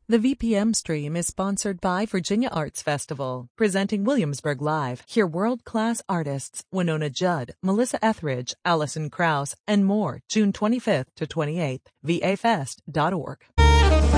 The VPM stream is sponsored by Virginia Arts Festival, presenting Williamsburg Live. Hear world-class artists Winona Judd, Melissa Etheridge, Alison Krauss, and more June 25th to 28th. vafest.org.